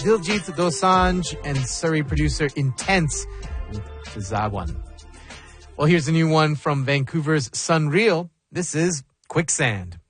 Diljit Dosanjh and Surrey producer Intense Zawan. Well, here's a new one from Vancouver's Sunreal. This is Quicksand.